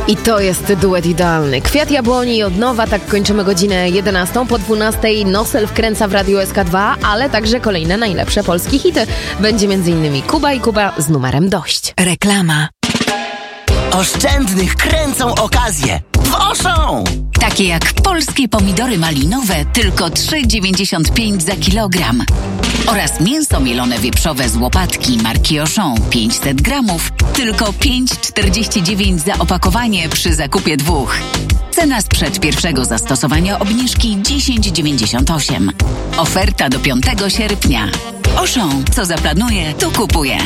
I to jest duet idealny. Kwiat Jabłoni od nowa, tak kończymy godzinę 11. Po 12 Nosel wkręca w Radiu SK2, ale także kolejne najlepsze polskie hity. Będzie m.in. Kuba i Kuba z numerem Dość. Reklama. Oszczędnych kręcą okazje w Auchan! Takie jak polskie pomidory malinowe, tylko 3,95 za kilogram. Oraz mięso mielone wieprzowe z łopatki marki Auchan 500 gramów, tylko 5,49 za opakowanie przy zakupie 2. Cena sprzed pierwszego zastosowania obniżki 10,98. Oferta do 5 sierpnia. Auchan, co zaplanuje, to kupuje.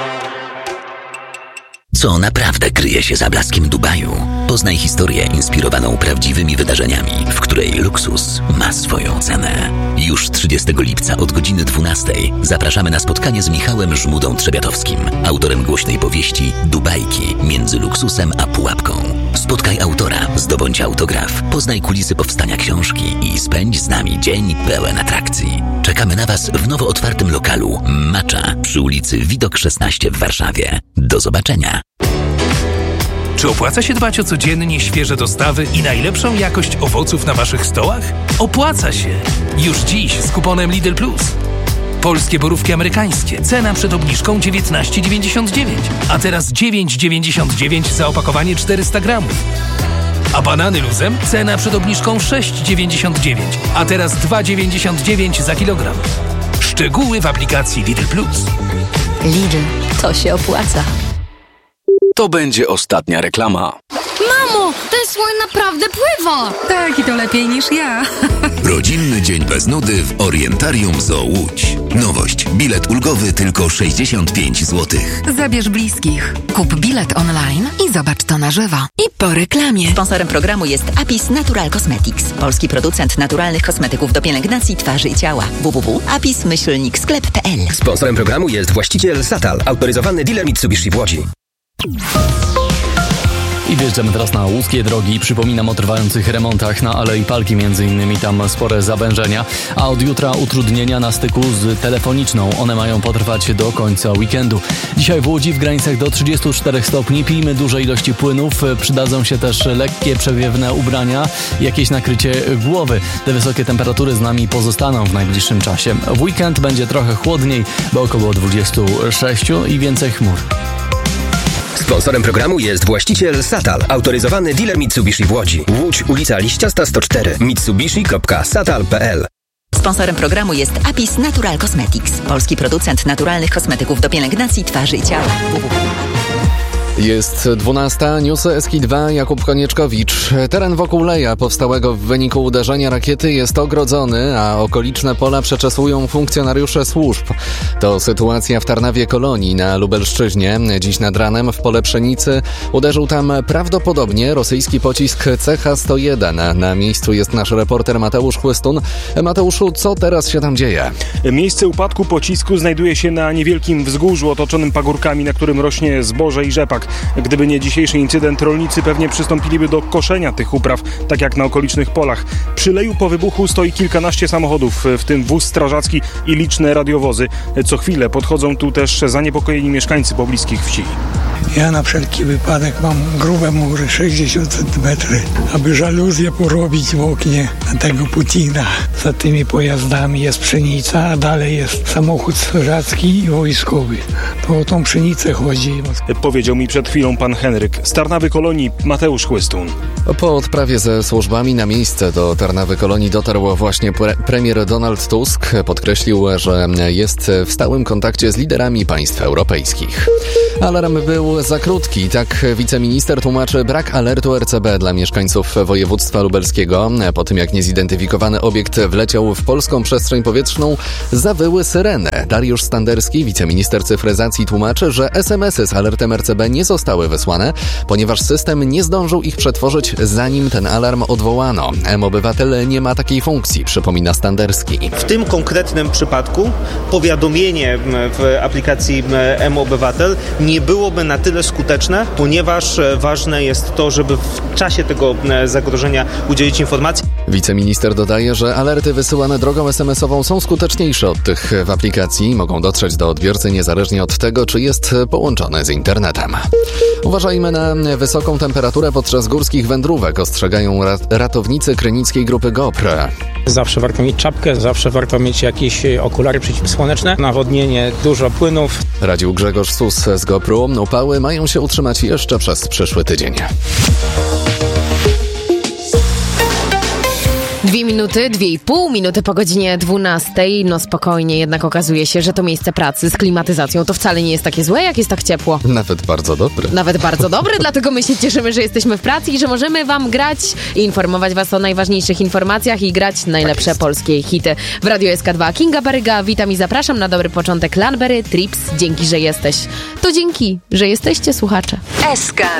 Co naprawdę kryje się za blaskiem Dubaju? Poznaj historię inspirowaną prawdziwymi wydarzeniami, w której luksus ma swoją cenę. Już 30 lipca od godziny 12 zapraszamy na spotkanie z Michałem Żmudą-Trzebiatowskim, autorem głośnej powieści Dubajki między luksusem a pułapką. Spotkaj autora, zdobądź autograf, poznaj kulisy powstania książki i spędź z nami dzień pełen atrakcji. Czekamy na Was w nowo otwartym lokalu Macza przy ulicy Widok 16 w Warszawie. Do zobaczenia. Czy opłaca się dbać o codziennie świeże dostawy i najlepszą jakość owoców na Waszych stołach? Opłaca się! Już dziś z kuponem Lidl Plus. Polskie borówki amerykańskie. Cena przed obniżką 19,99, a teraz 9,99 za opakowanie 400 gramów. A banany luzem? Cena przed obniżką 6,99, a teraz 2,99 za kilogram. Szczegóły w aplikacji Lidl Plus. Lidl, to się opłaca. To będzie ostatnia reklama. Mamo, ten słoń naprawdę pływa! Tak, i to lepiej niż ja. Rodzinny dzień bez nudy w Orientarium Zoo Łódź. Nowość. Bilet ulgowy tylko 65 zł. Zabierz bliskich. Kup bilet online i zobacz to na żywo. I po reklamie. Sponsorem programu jest Apis Natural Cosmetics. Polski producent naturalnych kosmetyków do pielęgnacji twarzy i ciała. www.apis-sklep.pl. Sponsorem programu jest właściciel Satal, autoryzowany dealer Mitsubishi w Łodzi. I wjeżdżamy teraz na łódzkie drogi. Przypominam o trwających remontach na Alei Palki, między innymi tam spore zawężenia, a od jutra utrudnienia na styku z telefoniczną. One mają potrwać do końca weekendu. Dzisiaj w Łodzi w granicach do 34 stopni. Pijmy duże ilości płynów. Przydadzą się też lekkie, przewiewne ubrania, jakieś nakrycie głowy. Te wysokie temperatury z nami pozostaną w najbliższym czasie. W weekend będzie trochę chłodniej, bo około 26 i więcej chmur. Sponsorem programu jest właściciel Satal, autoryzowany dealer Mitsubishi w Łodzi. Łódź, ulica Liściasta 104, mitsubishi.satal.pl. Sponsorem programu jest Apis Natural Cosmetics. Polski producent naturalnych kosmetyków do pielęgnacji twarzy i ciała. Jest 12, newsy SK2, Jakub Konieczkowicz. Teren wokół Leja powstałego w wyniku uderzenia rakiety jest ogrodzony, a okoliczne pola przeczesują funkcjonariusze służb. To sytuacja w Tarnawie Kolonii na Lubelszczyźnie. Dziś nad ranem w pole pszenicy uderzył tam prawdopodobnie rosyjski pocisk CH-101. Na miejscu jest nasz reporter Mateusz Chłystun. Mateuszu, co teraz się tam dzieje? Miejsce upadku pocisku znajduje się na niewielkim wzgórzu otoczonym pagórkami, na którym rośnie zboże i rzepak. Gdyby nie dzisiejszy incydent, rolnicy pewnie przystąpiliby do koszenia tych upraw, tak jak na okolicznych polach. Przy Leju po wybuchu stoi kilkanaście samochodów, w tym wóz strażacki i liczne radiowozy. Co chwilę podchodzą tu też zaniepokojeni mieszkańcy pobliskich wsi. Ja na wszelki wypadek mam grube mury, 60 cm, aby żaluzję porobić w oknie tego Putina. Za tymi pojazdami jest pszenica, a dalej jest samochód strażacki i wojskowy. To o tą pszenicę chodzi. Powiedział mi przed chwilą pan Henryk. Z Tarnawy Kolonii Mateusz Chłystun. Po odprawie ze służbami na miejsce do Tarnawy Kolonii dotarł właśnie premier Donald Tusk. Podkreślił, że jest w stałym kontakcie z liderami państw europejskich. Alarm był za krótki. Tak wiceminister tłumaczy brak alertu RCB dla mieszkańców województwa lubelskiego. Po tym jak niezidentyfikowany obiekt wleciał w polską przestrzeń powietrzną, zawyły syreny. Dariusz Standerski, wiceminister cyfryzacji, tłumaczy, że SMS-y z alertem RCB nie zostały wysłane, ponieważ system nie zdążył ich przetworzyć, zanim ten alarm odwołano. mObywatel nie ma takiej funkcji, przypomina Standerski. W tym konkretnym przypadku powiadomienie w aplikacji mObywatel nie byłoby na tyle skuteczne, ponieważ ważne jest to, żeby w czasie tego zagrożenia udzielić informacji. Wiceminister dodaje, że alerty wysyłane drogą SMS-ową są skuteczniejsze od tych w aplikacji i mogą dotrzeć do odbiorcy niezależnie od tego, czy jest połączony z internetem. Uważajmy na wysoką temperaturę podczas górskich wędrówek, ostrzegają ratownicy Krynickiej Grupy GOPR. Zawsze warto mieć czapkę, zawsze warto mieć jakieś okulary przeciwsłoneczne, nawodnienie, dużo płynów. Radził Grzegorz Sus z GOPR-u. Upały mają się utrzymać jeszcze przez przyszły tydzień. 2,5 minuty po godzinie 12. No spokojnie, jednak okazuje się, że to miejsce pracy z klimatyzacją to wcale nie jest takie złe, jak jest tak ciepło. Nawet bardzo dobre. Nawet bardzo dobre, dlatego my się cieszymy, że jesteśmy w pracy i że możemy wam grać i informować was o najważniejszych informacjach i grać najlepsze polskie hity. W Radio SK2 Kinga Baryga, witam i zapraszam na dobry początek. Lanberry, Trips, dzięki, że jesteś. To dzięki, że jesteście słuchacze. SK